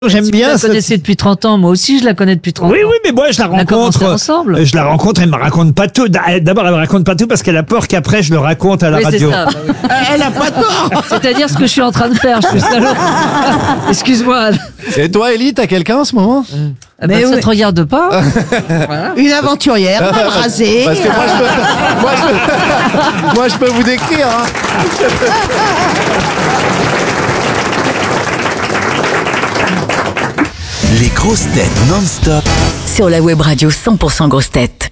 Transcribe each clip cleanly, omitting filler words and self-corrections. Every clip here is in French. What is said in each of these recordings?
J'aime Si bien. vous la connaissez depuis 30 ans, moi aussi je la connais depuis 30 ans. Oui, mais moi je la On a commencé rencontre. ensemble. Je la rencontre, elle me raconte pas tout. D'abord, elle me raconte pas tout parce qu'elle a peur qu'après je le raconte à la Oui, c'est radio. ça. bah oui. Elle a pas tort. C'est-à-dire ce que je suis en train de faire, je suis salaud. Excuse-moi. Et toi, Élie, t'as quelqu'un en ce moment? Ah bah, ça te regarde pas. Une aventurière, mal rasée. Parce que moi, je peux vous décrire. Hein. Les grosses têtes non-stop. Sur la web radio 100% grosses têtes.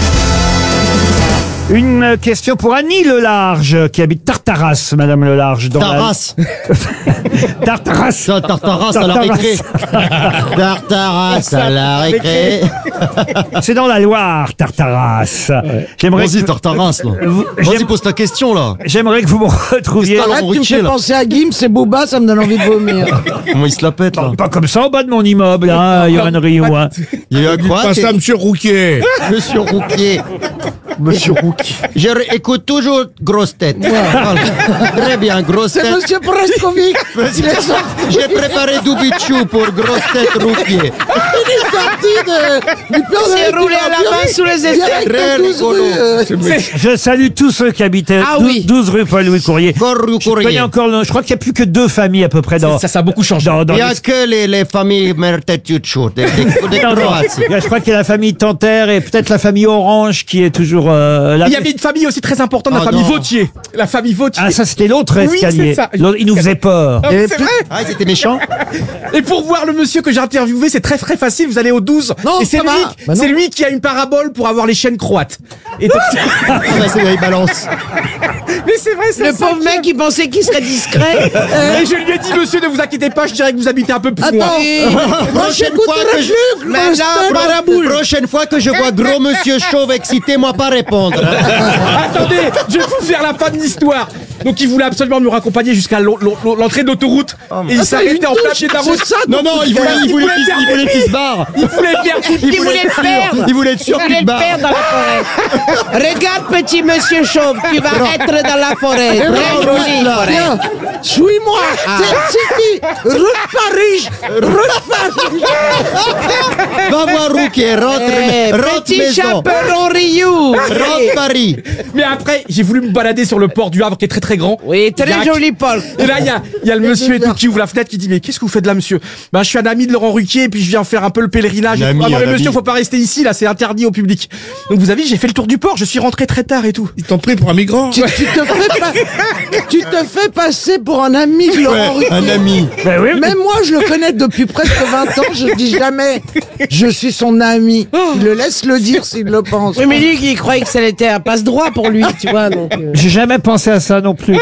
Une question pour Annie Lelarge, qui habite Tartaras, Madame Lelarge. Tartaras. Tartaras. Tartaras à la récré. Tartaras à la récré. C'est dans la Loire, Tartaras. J'aimerais Vas-y, que... Tartaras, là. Vas-y, pose ta question, là. J'aimerais que vous me retrouviez. Qu'est-ce que t'as, Tu me Richer, fais là. penser à Gims et Booba, ça me donne envie de vomir. Comment il se la pète, là? Pas comme ça en bas de mon immeuble, hein, Yoann Rioux. Hein. Il y a eu un croate. Passe à Monsieur Rouquier. Monsieur Rouquier. Monsieur Rouquier. Écoute toujours grosse tête. Très bien, grosse C'est tête. Monsieur Preskovic. Il est sorti, J'ai préparé Dubichou pour grosse tête Rouquier. du plan s'est roulé à la main sous les aisselles. Très rigolo. Je salue tous ceux qui habitaient Ah 12, oui. 12 rue Paul-Louis Courrier. Encore Je connais Courrier. encore, je crois qu'il n'y a plus que 2 familles à peu près dans. Ça a beaucoup changé. Dans Il n'y a les- que les familles Mertetiuccio, des Non, non. Croates. Je crois qu'il y a la famille Tanter et peut-être la famille Orange qui est toujours là. Il y avait une famille aussi très importante, la Ah, famille non. Vautier. La famille Vautier. Ah, ça c'était l'autre Oui, escalier. c'est ça. L'autre, il nous faisait peur. Ah, c'est vrai. Ah, ils étaient méchants? Et pour voir le monsieur que j'ai interviewé, c'est très très facile. Vous allez au 12. Non, et c'est ça lui, va. Bah non. c'est lui qui a une parabole pour avoir les chaînes croates. Et donc, Ah, bah, c'est il balance. mais c'est vrai, c'est Le ça. pauvre mec, il pensait qu'il serait discret. Et je lui ai dit, monsieur, ne vous inquiétez pas, je dirais que vous habitez un peu plus loin. Prochaine fois que je... Prochaine fois que je vois gros monsieur chauve excité, moi pas répondre. Attendez, je vais vous faire la fin de l'histoire. Donc il voulait absolument nous raccompagner jusqu'à l'entrée d'autoroute. Et il s'arrêtait en plein pied de la route. Non, non, il voulait qu'il se barre. Il voulait perdre. Il voulait être sûr qu'il se barre. dans la forêt. Regarde, petit monsieur chauve, tu vas être dans la forêt. Très jolie forêt. Suis-moi. C'est Paris. Va voir Rouquier, rentre Petit maison. chaperon Rioux. Rentre Paris. Mais après, j'ai voulu me balader sur le port du Havre qui est très très grand. Oui, très Yac. joli Paul. Et là, il y a le monsieur et tout qui ouvre la fenêtre qui dit mais qu'est-ce que vous faites là, monsieur? Ben, je suis un ami de Laurent Ruquier et puis je viens faire un peu le pèlerinage. Un ami, Ah non, mais un monsieur, ami. faut pas rester ici, là, c'est interdit au public. Donc vous avez vu, j'ai fait le tour du port, je suis rentré très tard et tout. Ils t'ont pris pour un migrant. Tu te fais passer pour un ami de Laurent Ruquier. Un ami. Ben oui, mais- Même moi, je le connais depuis presque 20 ans, je dis jamais je suis son ami. Il le laisse le dire s'il le pense. Oui, mais lui, il croyait que ça était un passe-droit pour lui, tu vois. Donc, J'ai jamais pensé à ça non plus.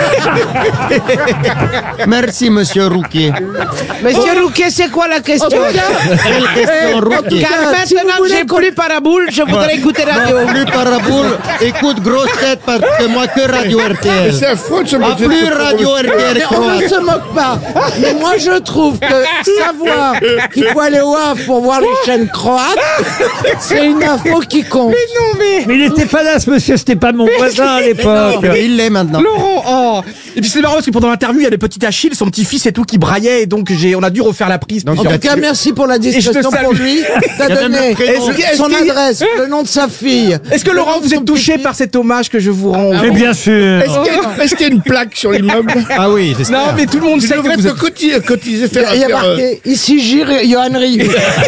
Merci, monsieur Rouquier. Monsieur Rouquet, c'est quoi la question Quelle question, Rouquier? Car maintenant que j'ai plus paraboule, je voudrais écouter radio. Plus paraboule, écoute grosse tête parce que moi que Radio RTL. C'est affreux de se Ah, moquer de plus ce Radio pauvre- RTL Mais on ne croate. se moque pas. Mais moi, je trouve que savoir qu'il faut aller au Havre pour voir les chaînes croates, c'est une info qui compte. Mais il n'était pas là, ce monsieur, c'était pas mon voisin à l'époque. Il l'est maintenant. Laurent, oh. Et puis c'est marrant parce que pendant l'interview, il y a le petit Achille, son petit-fils et tout qui braillait et donc on a dû refaire la prise. En tout cas, merci pour la discussion salue. pour lui. T'as Il y a même donné le prénom. son adresse, le nom de sa fille. Est-ce que Laurent, vous êtes touché par cet hommage que je vous rends? Mais bien sûr. Est-ce qu'il y a une plaque sur l'immeuble? Ah oui, c'est Non, mais tout le monde Tu sait que devrais vous te êtes... cotiser, faire Il y a faire, marqué ici Gire Johan Rioux.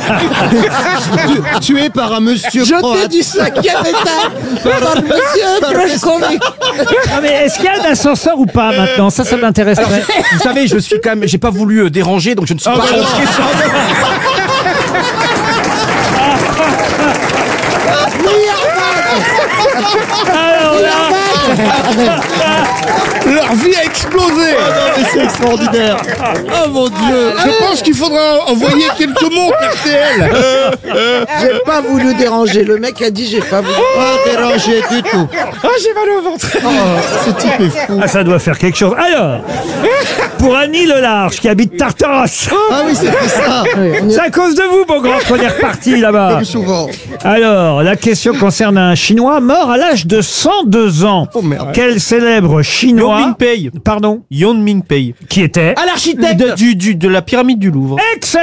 tué par un monsieur Jeté croate. du 5e étage par monsieur Preskovic. Non, mais est-ce qu'il y a un ascenseur ou pas maintenant? Ça Alors, m'intéresserait. vous savez, je suis quand même, j'ai pas voulu déranger, donc je ne suis pas rentré Alors là, Leur vie a explosé. C'est extraordinaire. Oh mon Dieu. Je pense qu'il faudra envoyer quelques montres RTL. J'ai pas voulu déranger. Le mec a dit j'ai pas voulu. Pas dérangé du tout. Ah, j'ai mal au ventre. Ce type est fou. ah, ça doit faire quelque chose. Alors, pour Annie Lelarge, qui habite Tartaras. Ah oui, c'était ça. C'est à cause de vous, mon grand, qu'on est reparti là-bas. Plus souvent. Alors, la question concerne un Chinois mort à l'âge de 102 ans. Oh, merde. Quel célèbre Chinois... Yon Mingpei. Pardon. Yon Mingpei. Qui était... À l'architecte. De la pyramide du Louvre. Excellent.